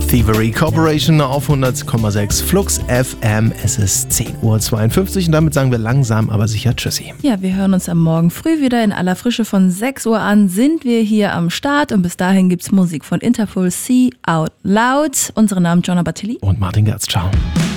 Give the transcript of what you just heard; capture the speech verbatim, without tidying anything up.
Thievery Corporation auf hundert Komma sechs Flux F M. Es ist zehn Uhr zweiundfünfzig und damit sagen wir langsam, aber sicher Tschüssi. Ja, wir hören uns am Morgen früh wieder in aller Frische. Von sechs Uhr an sind wir hier am Start und bis dahin gibt's Musik von Interpol, See Out Loud. Unsere Namen Jonna Bartelli und Martin Gerz. Ciao.